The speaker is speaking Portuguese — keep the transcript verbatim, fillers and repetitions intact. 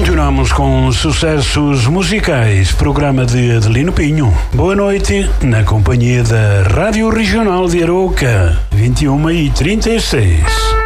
Continuamos com sucessos musicais, programa de Adelino Pinho. Boa noite, na companhia da Rádio Regional de Arouca, vinte e uma e trinta e seis.